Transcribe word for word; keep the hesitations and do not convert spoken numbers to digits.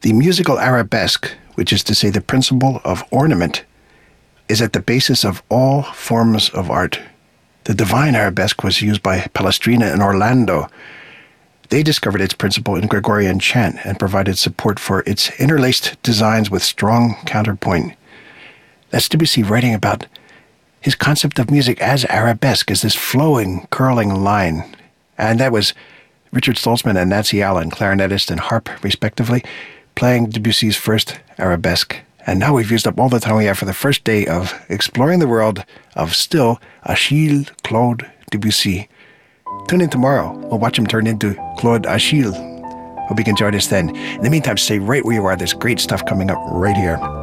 The musical arabesque, which is to say the principle of ornament, is at the basis of all forms of art. The divine arabesque was used by Palestrina and Orlando. They discovered its principle in Gregorian chant and provided support for its interlaced designs with strong counterpoint. That's Debussy writing about his concept of music as arabesque, as this flowing, curling line. And that was Richard Stoltzman and Nancy Allen, clarinetist and harp, respectively, playing Debussy's first arabesque. And now we've used up all the time we have for the first day of exploring the world of still Achille Claude Debussy. Tune in tomorrow. We'll watch him turn into Claude Achille. Hope you can join us then. In the meantime, stay right where you are. There's great stuff coming up right here.